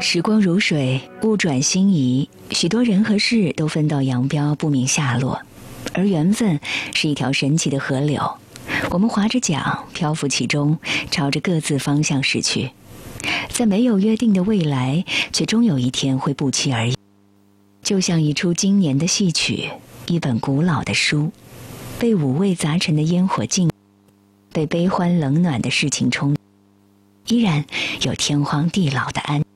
时光如水，物转星移，许多人和事都分道扬镳，不明下落。而缘分是一条神奇的河流，我们划着桨漂浮其中，朝着各自方向驶去，在没有约定的未来，却终有一天会不期而遇。就像一出经年的戏曲，一本古老的书，被五味杂陈的烟火浸，被悲欢冷暖的事情冲，依然有天荒地老的安。